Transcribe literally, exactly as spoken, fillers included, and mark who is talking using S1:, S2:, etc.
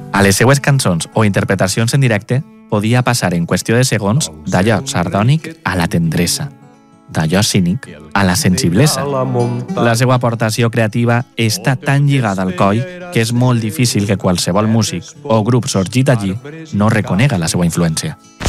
S1: A les seues cançons o interpretacions en directe podia passar en qüestió de segons d'allò sardònic a la tendresa, d'allò cínic a la sensiblesa. La seva aportació creativa està tan lligada al coll que és molt difícil que qualsevol músic o grup sorgit allí no reconega la seva influència.